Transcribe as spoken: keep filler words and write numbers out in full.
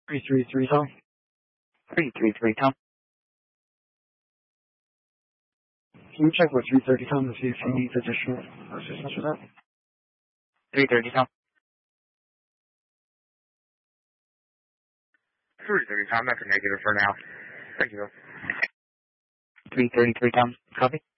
three three three, Tom. three three three, Tom. Can you check with three thirty, Tom, to see if he needs additional assistance with that? three thirty, Tom. three thirty, Tom. That's a negative for now. Thank you. three thirty-three, Tom. Copy.